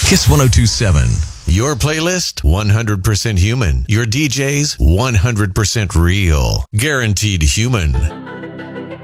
Kiss 102.7. Your playlist, 100% human. Your DJs, 100% real. Guaranteed human.